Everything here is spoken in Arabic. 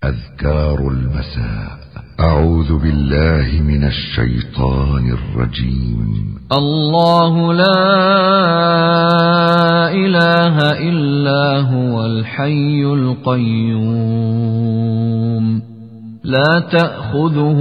أذكار المساء. أعوذ بالله من الشيطان الرجيم. الله لا إله إلا هو الحي القيوم لا تأخذه